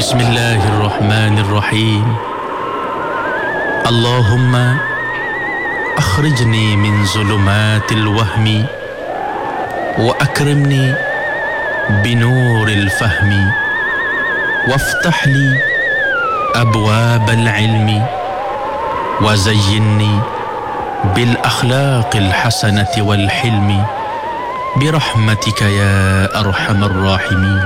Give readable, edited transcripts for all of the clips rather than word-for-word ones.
بسم الله الرحمن الرحيم. اللهم أخرجني من ظلمات الوهم وأكرمني بنور الفهم وافتح لي أبواب العلم وزينني بالأخلاق الحسنة والحلم برحمتك يا أرحم الراحمين.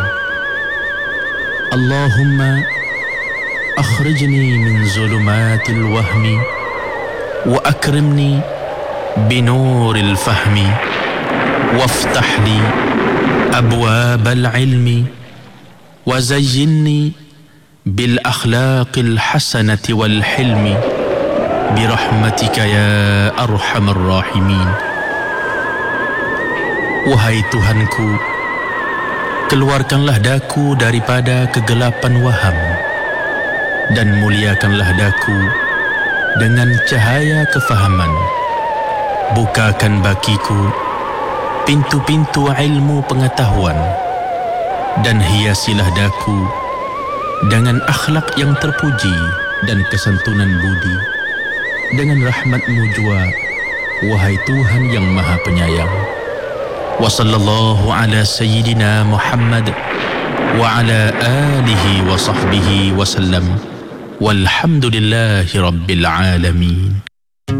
اللهم أخرجني من ظلمات الوهم وأكرمني بنور الفهم وافتح لي أبواب العلم وزينني بالأخلاق الحسنة والحلم برحمتك يا أرحم الراحمين. Wahai Tuhanku, keluarkanlah daku daripada kegelapan waham dan muliakanlah daku dengan cahaya kefahaman. Bukakan bagiku pintu-pintu ilmu pengetahuan dan hiasilah daku dengan akhlak yang terpuji dan kesantunan budi dengan rahmat-Mu jua, wahai Tuhan yang Maha Penyayang. Wa sallallahu ala sayyidina Muhammad wa ala alihi wa sahbihi wa sallam. Walhamdulillahi rabbil alamin.